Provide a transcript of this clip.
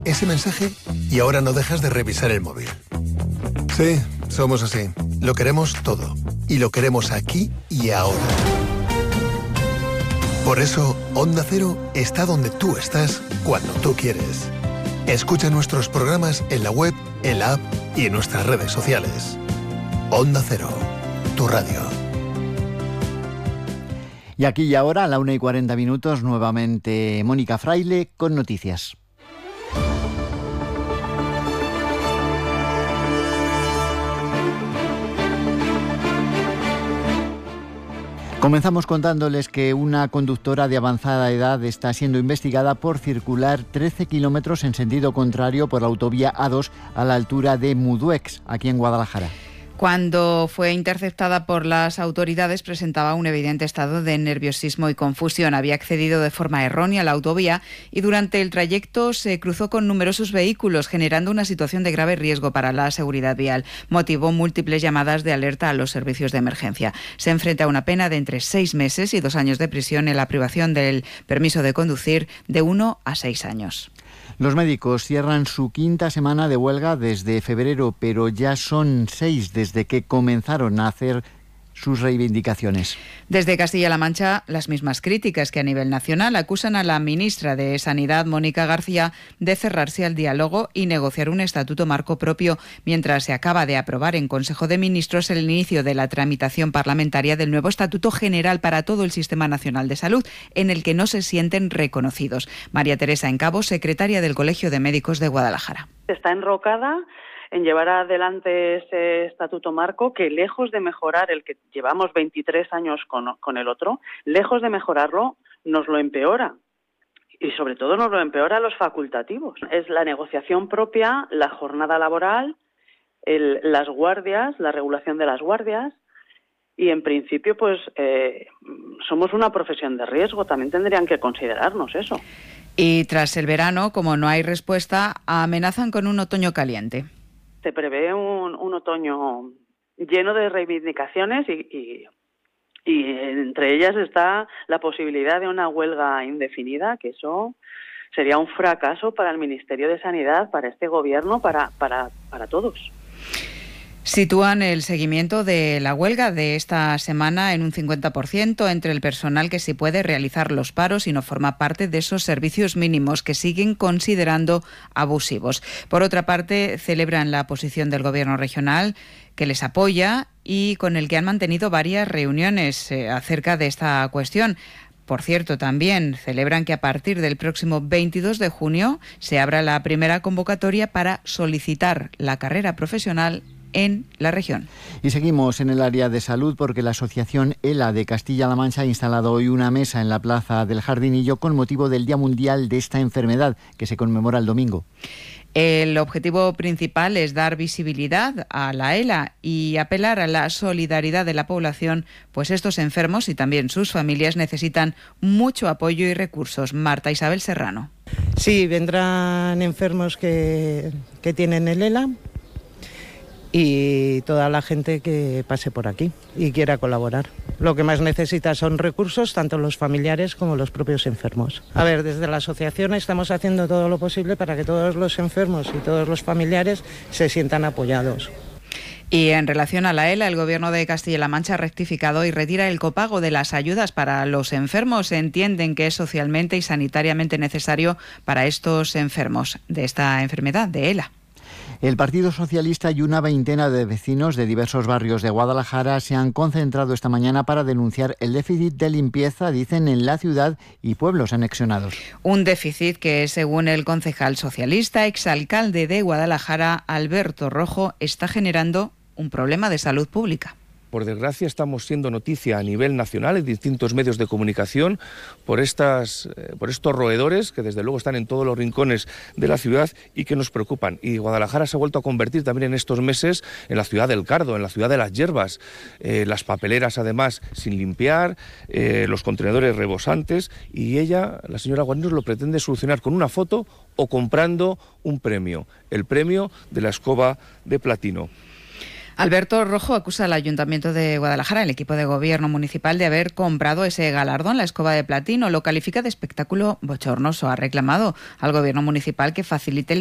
ese mensaje y ahora no dejas de revisar el móvil. Sí, somos así. Lo queremos todo. Y lo queremos aquí y ahora. Por eso, Onda Cero está donde tú estás cuando tú quieres. Escucha nuestros programas en la web, en la app y en nuestras redes sociales. Onda Cero, tu radio. Y aquí y ahora, a la 1:40, nuevamente Mónica Fraile con noticias. Comenzamos contándoles que una conductora de avanzada edad está siendo investigada por circular 13 kilómetros en sentido contrario por la autovía A2 a la altura de Muduex, aquí en Guadalajara. Cuando fue interceptada por las autoridades presentaba un evidente estado de nerviosismo y confusión. Había accedido de forma errónea a la autovía y durante el trayecto se cruzó con numerosos vehículos, generando una situación de grave riesgo para la seguridad vial. Motivó múltiples llamadas de alerta a los servicios de emergencia. Se enfrenta a una pena de entre 6 meses y 2 años de prisión en la privación del permiso de conducir de 1 a 6 años. Los médicos cierran su 5ª semana de huelga desde febrero, pero ya son 6 desde que comenzaron a hacer sus reivindicaciones. Desde Castilla-La Mancha, las mismas críticas que a nivel nacional acusan a la ministra de Sanidad, Mónica García, de cerrarse al diálogo y negociar un estatuto marco propio, mientras se acaba de aprobar en Consejo de Ministros el inicio de la tramitación parlamentaria del nuevo Estatuto General para todo el Sistema Nacional de Salud, en el que no se sienten reconocidos. María Teresa Encabo, secretaria del Colegio de Médicos de Guadalajara. Está enrocada en llevar adelante ese estatuto marco que, lejos de mejorar el que llevamos 23 años con el otro, lejos de mejorarlo, nos lo empeora. Y sobre todo nos lo empeora a los facultativos. Es la negociación propia, la jornada laboral, las guardias, la regulación de las guardias. Y en principio, pues somos una profesión de riesgo. También tendrían que considerarnos eso. Y tras el verano, como no hay respuesta, amenazan con un otoño caliente. Se prevé un otoño lleno de reivindicaciones y entre ellas está la posibilidad de una huelga indefinida, que eso sería un fracaso para el Ministerio de Sanidad, para este gobierno, para todos. Sitúan el seguimiento de la huelga de esta semana en un 50% entre el personal que sí puede realizar los paros y no forma parte de esos servicios mínimos que siguen considerando abusivos. Por otra parte, celebran la posición del Gobierno regional, que les apoya y con el que han mantenido varias reuniones acerca de esta cuestión. Por cierto, también celebran que a partir del próximo 22 de junio se abra la primera convocatoria para solicitar la carrera profesional en la región. Y seguimos en el área de salud porque la asociación ELA de Castilla-La Mancha ha instalado hoy una mesa en la Plaza del Jardinillo con motivo del Día Mundial de esta enfermedad, que se conmemora el domingo. El objetivo principal es dar visibilidad a la ELA y apelar a la solidaridad de la población, pues estos enfermos y también sus familias necesitan mucho apoyo y recursos. Marta Isabel Serrano. Sí, vendrán enfermos que tienen el ELA y toda la gente que pase por aquí y quiera colaborar. Lo que más necesita son recursos, tanto los familiares como los propios enfermos. A ver, desde la asociación estamos haciendo todo lo posible para que todos los enfermos y todos los familiares se sientan apoyados. Y en relación a la ELA, el Gobierno de Castilla-La Mancha ha rectificado y retira el copago de las ayudas para los enfermos. Entienden que es socialmente y sanitariamente necesario para estos enfermos de esta enfermedad de ELA. El Partido Socialista y una veintena de vecinos de diversos barrios de Guadalajara se han concentrado esta mañana para denunciar el déficit de limpieza, dicen, en la ciudad y pueblos anexionados. Un déficit que, según el concejal socialista, exalcalde de Guadalajara, Alberto Rojo, está generando un problema de salud pública. Por desgracia estamos siendo noticia a nivel nacional en distintos medios de comunicación por estos roedores que desde luego están en todos los rincones de la ciudad y que nos preocupan. Y Guadalajara se ha vuelto a convertir también en estos meses en la ciudad del cardo, en la ciudad de las hierbas. Las papeleras además sin limpiar, los contenedores rebosantes, y la señora Guarninos, lo pretende solucionar con una foto o comprando un premio, el premio de la escoba de platino. Alberto Rojo acusa al Ayuntamiento de Guadalajara, el equipo de gobierno municipal, de haber comprado ese galardón, la Escoba de Platino. Lo califica de espectáculo bochornoso. Ha reclamado al gobierno municipal que facilite